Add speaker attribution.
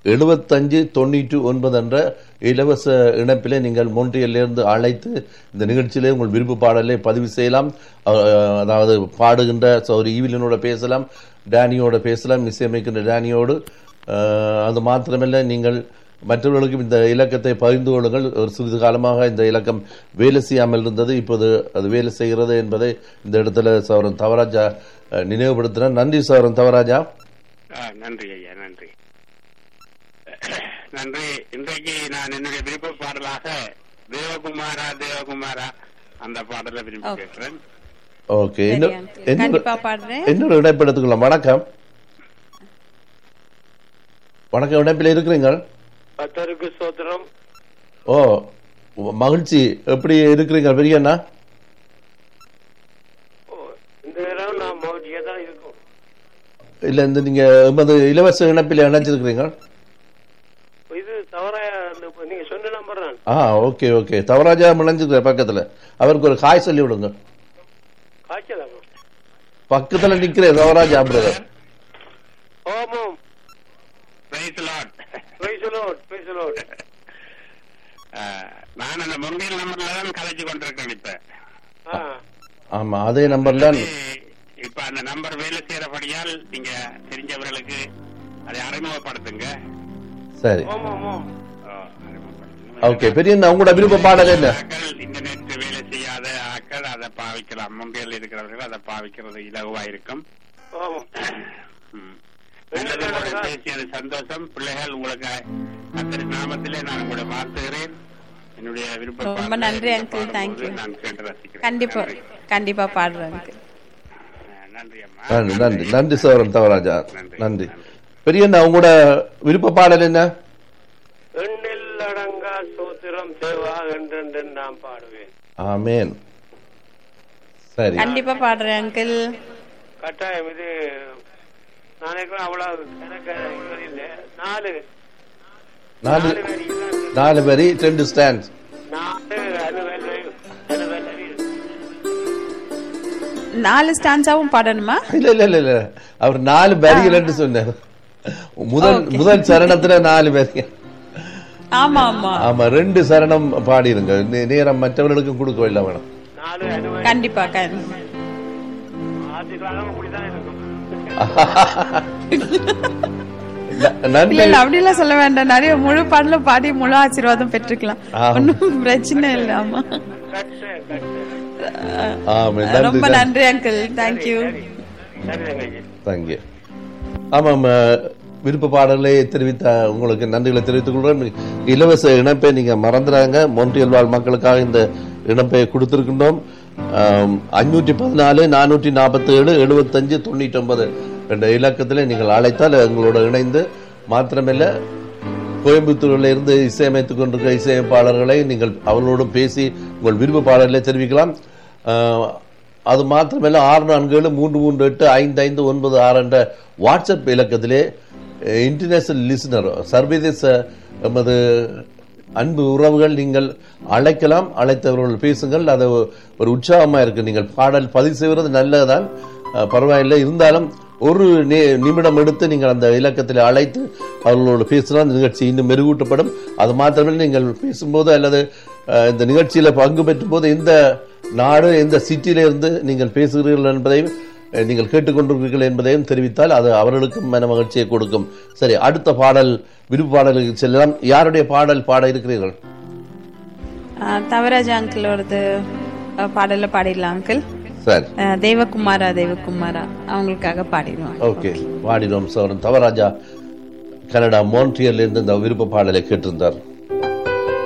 Speaker 1: 7599 என்ற இலவச இணைப்பிலே நீங்கள் மொன்றியலிருந்து அழைத்து இந்த நிகழ்ச்சியிலே உங்கள் விருப்ப பாடலை பதிவு செய்யலாம். அதாவது பாடுகின்ற சௌரி ஈவிலனோட பேசலாம், டேனியோட பேசலாம், இசையமைக்கின்ற டேனியோடு. அது மாத்திரமல்ல, நீங்கள் மற்றவர்களுக்கும் இந்த இலக்கத்தை பகிர்ந்து கொள்ளுங்கள். ஒரு சிறிது காலமாக இந்த இலக்கம் வேலை செய்யாமல் இருந்தது, இப்போது அது வேலை செய்கிறது என்பதை இந்த இடத்துல சௌரன் தவராஜா நினைவுபடுத்தினார். நன்றி சௌரன் தவராஜா.
Speaker 2: நன்றி ஐயா, நன்றி நன்றி. இன்றைக்கு நான் என்னுடைய விருப்ப பாடலாக தேவகுமாரா தேவகுமாரா அந்த பாடலை விரும்பி கேட்கிறேன்.
Speaker 1: ஓகே, என்னோட இணைப்பெடுத்துக்கலாம். வணக்கம் வணக்கம், இணைப்பில் இருக்கிறீங்க? ஓ, மகிழ்ச்சி. எப்படி இருக்கிறீங்க பெரியண்ணா? இல்ல, இந்த நீங்க இலவச இணைப்பில் இணைச்சிருக்கிறீங்க? ஓகே ஓகே, தவராஜா இணைஞ்சிருக்கிற பக்கத்துல. அவருக்கு ஒரு காய் சொல்லி விடுங்க. பக்கத்துல நிக்கிற தவராஜா பிரதர்.
Speaker 2: நான் அந்த மொபைல் நம்பர்ல தான் கலைச்சு கொண்டிருக்கேன் இப்ப.
Speaker 1: ஆமா, அதே நம்பர் தான்.
Speaker 2: இப்ப அந்த நம்பர் வேலை செய்யறபடியால் நீங்க தெரிஞ்சவர்களுக்கு அதை அறிமுகப்படுத்துங்க.
Speaker 1: சரி, ஓகே. பெரிய உங்களோட விருப்ப பாடல் என்ன?
Speaker 2: இன்டர்நெட் வேலை செய்யாத ஆக்கள் அதை பாவிக்கலாம். முன்கையில் இருக்கிறவர்கள் அதை பாவிக்கிறது இலகுவா இருக்கும். பேசியது சந்தோஷம். பிள்ளைகள், உங்களுக்கு அத்தனை நாமத்திலே நான் உங்களை வாழ்த்துகிறேன். என்னுடைய விருப்பம்.
Speaker 3: ரொம்ப நன்றி அங்கிள், தேங்க்யூ.
Speaker 2: நான் கேட்டு ரசிக்கிறேன்.
Speaker 3: கண்டிப்பா கண்டிப்பா பாடுறேன் அங்கிள்.
Speaker 2: நன்றி அம்மா.
Speaker 1: நன்றி நன்றி சௌரன் தவராஜா, நன்றி. பெரியண்ணா, உங்களோட விருப்ப பாடல் என்ன?
Speaker 4: எண்ணில்லடங்கா சூத்திரம் தேவா என்று நான் பாடுவேன்.
Speaker 1: ஆமேன். சரி,
Speaker 3: கண்டிப்பா பாடுறேன் அங்கிள்.
Speaker 4: கட்டாயம். இது நாளைக்கு அவ்வளவு எனக்கு இல்ல.
Speaker 1: நாலு வரி 2 ஸ்டாண்ட்ஸ்.
Speaker 3: 4 ஸ்டாண்ட்ஸாவும் பாடணுமா?
Speaker 1: இல்ல இல்ல இல்ல, அவர் 4 வரிகள் சொன்னார். முதல் சரணத்துல 4 வரி.
Speaker 3: ஆமா ஆமா
Speaker 1: ஆமா, 2 சரணம் பாடிருங்க. நேரம் மற்றவர்களுக்கும் கொடுக்க இல்லை வேணும்.
Speaker 3: கண்டிப்பா அப்படிலாம் சொல்ல வேண்டாம். நிறைய முழு பாடலும் பாடி முழு ஆசீர்வாதம் பெற்றுக்கலாம். ஒன்னும் பிரச்சனை இல்ல. ஆமா, ரொம்ப நன்றி அங்கிள். தேங்க்யூ.
Speaker 1: ஆமாம், விருப்ப பாடலை தெரிவித்த உங்களுக்கு நன்றிகளை தெரிவித்துக் கொள்றேன். இலவச இணைப்பை நீங்க மறந்துறாங்க. மொன்றியல் வாழ் மக்களுக்காக இந்த இணைப்பை கொடுத்திருக்கின்றோம். 514 447 75 99 என்ற இலக்கத்திலே நீங்கள் அழைத்தால் எங்களோட இணைந்து, மாத்திரமல்ல கோயம்புத்தூரில் இருந்து இசையமைத்துக் கொண்டிருக்கிற இசையமைப்பாளர்களை நீங்கள் அவர்களோடும் பேசி உங்கள் விருப்ப பாடலை தெரிவிக்கலாம். அது மாத்திரமல்ல 6473385596 என்ற வாட்ஸ்அப் இலக்கத்திலே இன்டர்நேஷனல் லிசனர், சர்வதேச எமது அன்பு உறவுகள், நீங்கள் அழைக்கலாம். அழைத்தவர்கள் பேசுங்கள். அது ஒரு உற்சாகமா இருக்கு. நீங்கள் பாடல் பதிவு செய்வது நல்லதுதான், பரவாயில்லை. இருந்தாலும் ஒரு நிமிடம் எடுத்து நீங்கள் அந்த இலக்கத்தில் அழைத்து அவர்களோடு பேசினால் நிகழ்ச்சி இன்னும் மெருகூட்டப்படும். அது மாத்திரமல்ல, நீங்கள் பேசும்போது அல்லது இந்த நிகழ்ச்சியில பங்கு பெற்றும் போது எந்த நாடு, எந்த சிட்டியில இருந்து நீங்கள் பேசுகிறீர்கள் என்பதையும் நீங்கள் கேட்டுக்கொண்டிருக்கிறீர்கள் என்பதையும் தெரிவித்தால் அது அவர்களுக்கும் மன மகிழ்ச்சியை கொடுக்கும். சரி, அடுத்த பாடல், விருப்ப பாடலுக்கு செல்லலாம். யாருடைய பாடல் பாட இருக்கிறீர்கள்?
Speaker 3: தவராஜா அங்கிளோடது பாடல பாடிடலாம் அங்கிள்.
Speaker 1: சரி,
Speaker 3: தேவகுமாரா தேவகுமாரா அவங்களுக்காக பாடிடுவோம்.
Speaker 1: ஓகே, பாடிடுவோம். சௌரன் தவராஜா கனடா மோன்ட்ரியல் இருந்து இந்த விருப்ப பாடலை கேட்டிருந்தார்.